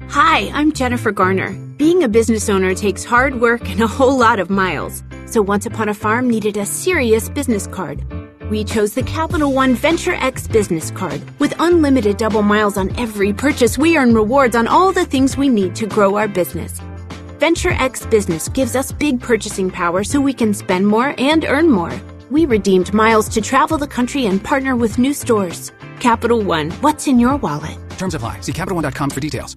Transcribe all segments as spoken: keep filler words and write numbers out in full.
Hi, I'm Jennifer Garner. Being a business owner takes hard work and a whole lot of miles. So Once Upon a Farm needed a serious business card. We chose the Capital One Venture X business card. With unlimited double miles on every purchase, we earn rewards on all the things we need to grow our business. Venture X Business gives us big purchasing power so we can spend more and earn more. We redeemed miles to travel the country and partner with new stores. Capital One, what's in your wallet? Terms apply. See Capital One dot com for details.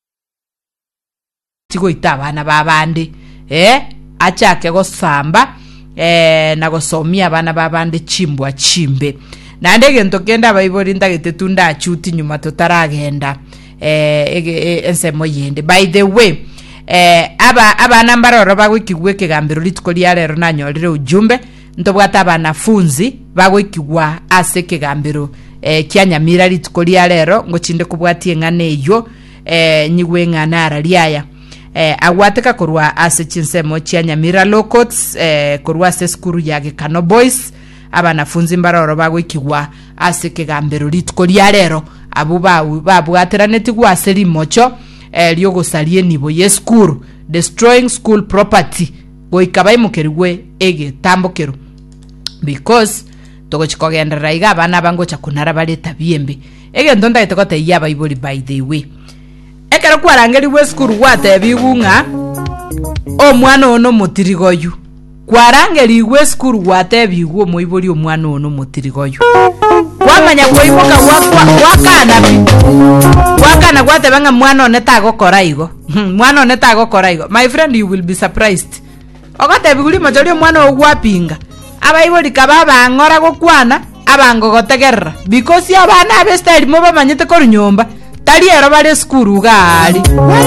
Tigoita bana babandi eh achake gosamba eh na gosomia bana babandi chimbwa chimbe na ndege ntokenda bayibori ndagete tunda achuti nyuma totaragenda eh ensemo yende. By the way, eh aba abana mbaroro bagwikigwe kegambiro litikolia lero nanyorire ujumbe ntobwata abanafunzi bagwikigwa ase kegambiro eh kyanyamira litikolia lero ngochinde kubwatie ngane iyo eh nyigwe ngana araliaya eh agwateka kurwa ase chinsemo kyanyamira locots eh kurwa ase skuru yage Kano Boys abanafunzi mbaroro bagwikigwa ase kegambiro litikolia lero abuba babwatera netigwa ase limocho eh lyogosalie nibo ye school destroying school property goikabai mukerwe ege tambokero because togo chikogenda raiga abana bango chakunara baleta biembe ege ndonda itokote yaba iboli. By the way, ekero kwarangeri we school wate bigunga omwana ono mutirigoyu kwarangeri we school wate biguo moiboli omwana ono mutirigoyu wamanya kuiboka wakwa wakana bi wakana gwate banga mwana oneta gokora igo mwana oneta gokora igo. My friend, you will be surprised ogote biguli majori mwana ogwapinga abayiboli kababa ngora gokwana abango gotegerra because yabana abestari mo bamanyete ko nyomba tali ero bale skuru gali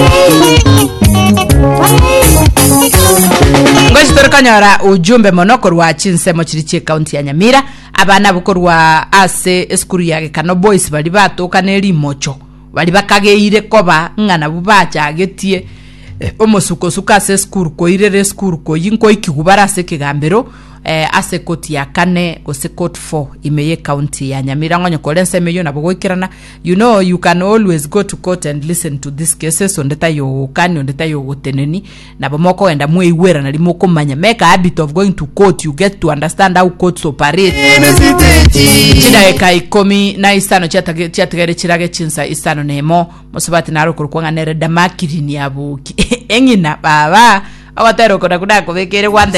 ngositore kanyara ujumbe monokorwa chinsemo chiriche county ya Nyamira abana bukorwa ase skuru yage Kano Boys bali batoka neri mocho bali bakageire koba ngana bubacha agetie omosuko suka ase skuru ko irere skuru ko yinko ikigubara ase kigambero eh ase koti ya kane gose court four imeye county ya Nyamira ngonyo kolense meyo na bogokirana. You know, you can always go to court and listen to these cases ondeta yo kani ondeta yo goteneni na bomoko enda muiwera na limoko manya. Make a habit of going to court. You get to understand how courts operate. Chida eka ikomi na isano chatage chategere chirage chinsa isano nemo mosubati naro kurkwanga nere damakiri ni abuki engina baba awatero kona kuna kubekere wande